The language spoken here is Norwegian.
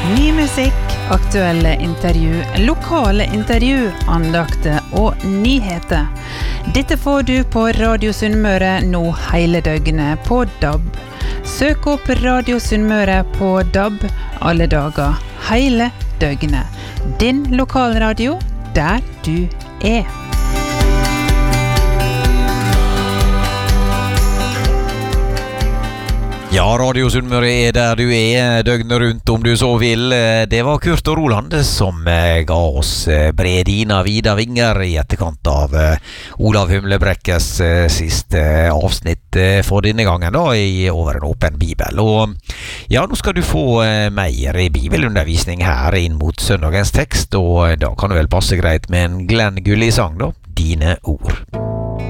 Ny musikk, aktuelle intervju, lokale intervju, andakter og nyheter. Dette får du på Radio Sunnmøre nå hele døgnet på DAB. Søk opp Radio Sunnmøre på DAB alle dager, hele døgnet. Din lokalradio, der du er. Ja, Radio Sunnmøre er der du er, døgnet rundt om du så vil. Det var Kurt og Roland som ga oss Bredina Vida Vinger i etterkant av Olav Humlebrekkes siste avsnitt for denne gangen da, i Over en åpen bibel. Og ja, nå skal du få mer bibelundervisning her inn mot søndagens tekst, og da kan det vel passe greit med en Glenn Gulli-sang da, Dine ord.